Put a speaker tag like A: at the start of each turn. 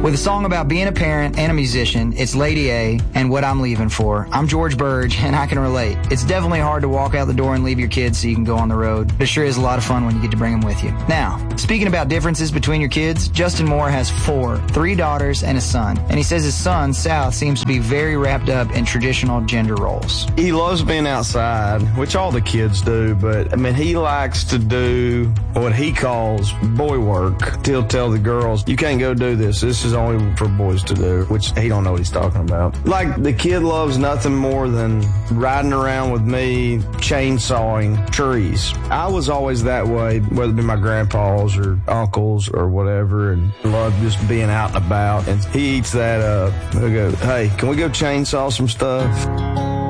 A: With a song about being a parent and a musician, it's Lady A and What I'm Leaving For. I'm George Burge, and I can relate. It's definitely hard to walk out the door and leave your kids so you can go on the road, but it sure is a lot of fun when you get to bring them with you. Now, speaking about differences between your kids, Justin Moore has 3 daughters and a son, and he says his son, South, seems to be very wrapped up in traditional gender roles.
B: He loves being outside, which all the kids do, but, he likes to do what he calls boy work. He'll tell the girls, you can't go do this. This is only for boys to do, which he don't know what he's talking about. Like, the kid loves nothing more than riding around with me, chainsawing trees. I was always that way, whether it be my grandpas or uncles or whatever, and loved just being out and about. And he eats that up. He'll go, hey, can we go chainsaw some stuff?